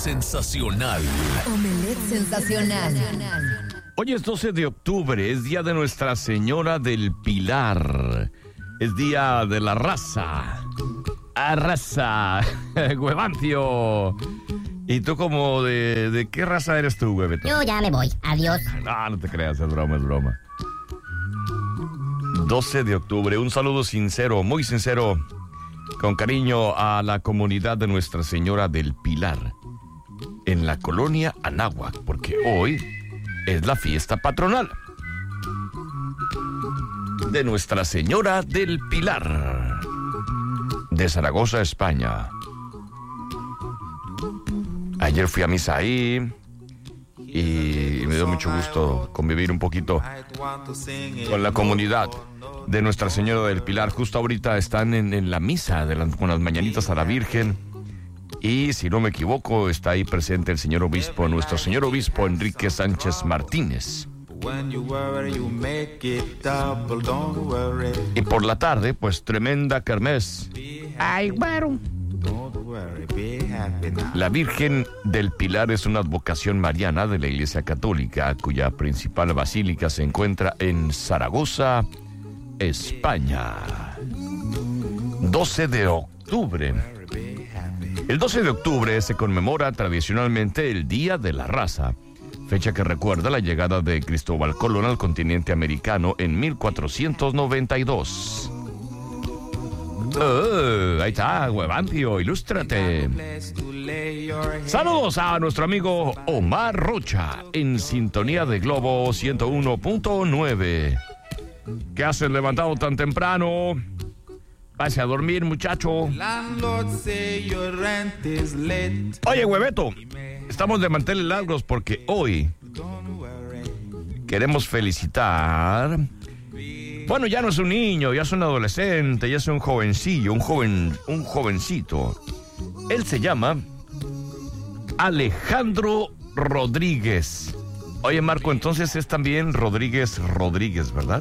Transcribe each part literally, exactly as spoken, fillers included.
sensacional. Omelette sensacional. Hoy es doce de octubre, es día de Nuestra Señora del Pilar. Es día de la raza. Arraza, Huevancio. ¿Y tú como de, de qué raza eres tú, Hueveto? Yo ya me voy, adiós. No, no te creas, es broma, es broma. doce de octubre, un saludo sincero, muy sincero, con cariño a la comunidad de Nuestra Señora del Pilar, en la colonia Anáhuac, porque hoy es la fiesta patronal de Nuestra Señora del Pilar, de Zaragoza, España. Ayer fui a misa ahí y me dio mucho gusto convivir un poquito con la comunidad de Nuestra Señora del Pilar. Justo ahorita están en, en la misa de las, con las mañanitas a la Virgen. Y si no me equivoco, está ahí presente el señor obispo, nuestro señor obispo Enrique Sánchez Martínez. Y por la tarde, pues tremenda kermés. ¡Ay, güero! La Virgen del Pilar es una advocación mariana de la Iglesia Católica, cuya principal basílica se encuentra en Zaragoza, España. doce de octubre. El doce de octubre se conmemora tradicionalmente el Día de la Raza, fecha que recuerda la llegada de Cristóbal Colón al continente americano en mil cuatrocientos noventa y dos. Oh, ahí está, Huevancio, ilústrate. Saludos a nuestro amigo Omar Rocha, en sintonía de Globo ciento uno punto nueve. ¿Qué haces levantado tan temprano? Pase a dormir, muchacho. Oye, Hueveto, estamos de manteles largos porque hoy queremos felicitar. Bueno, ya no es un niño, ya es un adolescente, ya es un jovencillo, un joven, un jovencito. Él se llama Alejandro Rodríguez. Oye, Marco, entonces es también Rodríguez Rodríguez, ¿verdad?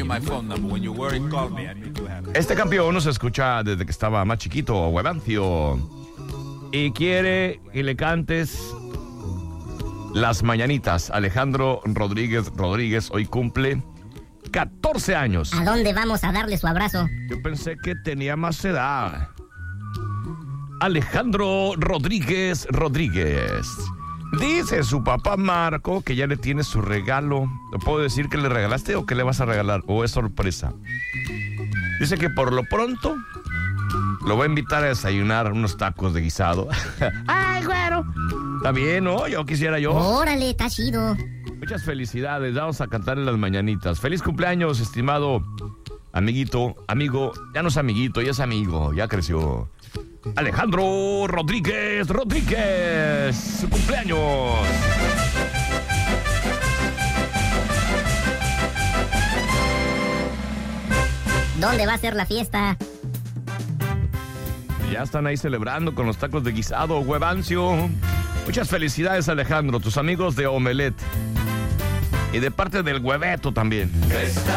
Este campeón nos escucha desde que estaba más chiquito, Huevancio. Y quiere que le cantes las mañanitas. Alejandro Rodríguez Rodríguez hoy cumple catorce años. ¿A dónde vamos a darle su abrazo? Yo pensé que tenía más edad. Alejandro Rodríguez Rodríguez. Dice su papá Marco que ya le tiene su regalo. ¿Le puedo decir que le regalaste o que le vas a regalar? ¿O es sorpresa? Dice que por lo pronto lo va a invitar a desayunar unos tacos de guisado. ¡Ay, güero! Está bien, ¿no? Yo quisiera yo. Órale, está chido. Muchas felicidades. Vamos a cantar en las mañanitas. Feliz cumpleaños, estimado amiguito. Amigo, ya no es amiguito, ya es amigo. Ya creció. Alejandro Rodríguez Rodríguez, su cumpleaños. ¿Dónde va a ser la fiesta? Ya están ahí celebrando con los tacos de guisado, Huevancio. Muchas felicidades, Alejandro, tus amigos de Omelette. Y de parte del Hueveto también.